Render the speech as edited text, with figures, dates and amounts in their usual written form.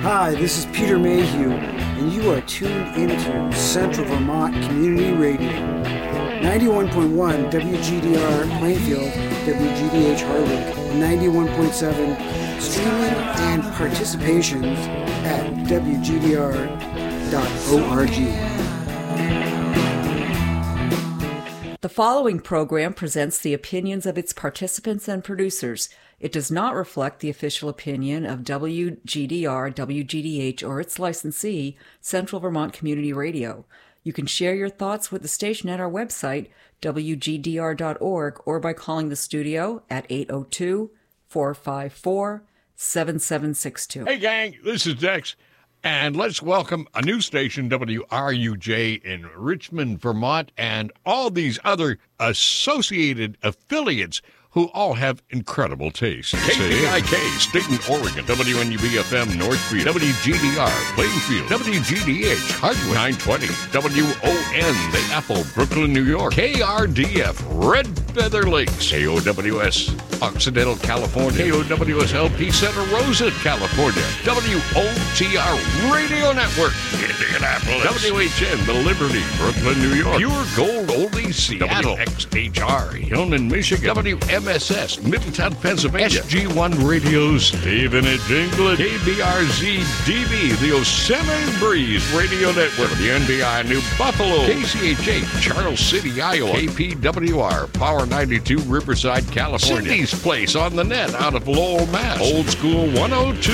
Hi, this is Peter Mayhew, and you are tuned into Central Vermont Community Radio. 91.1 WGDR Plainfield, WGDH Hardwick, and 91.7 streaming and participations at WGDR.org. The following program presents the opinions of its participants and producers. It does not reflect the official opinion of WGDR, WGDH, or its licensee, Central Vermont Community Radio. You can share your thoughts with the station at our website, WGDR.org, or by calling the studio at 802-454-7762. Hey gang, this is Dex, and let's welcome a new station, WRUJ in Richmond, Vermont, and all these other associated affiliates who all have incredible taste. KPIK, Staten, Oregon, WNUB-FM, Northfield, WGDR, Plainfield, WGDH, Hardwick, 920, WON, The Apple, Brooklyn, New York, KRDF, Red Feather Lakes, KOWS, Occidental, California, KOWS-LP, Santa Rosa, California, WOTR Radio Network, Indianapolis, WHN, The Liberty, Brooklyn, New York, Pure Gold Oldie, Seattle, WXHR, Hillman, Michigan, WMSS, Middletown, Pennsylvania, SG1 Radio, Stevenage, England, KBRZ-DB, the Yosemite Breeze Radio Network, the NBI New Buffalo, KCHA, Charles City, Iowa, KPWR, Power 92, Riverside, California, Cindy's Place on the Net out of Lowell, Mass, Old School 102.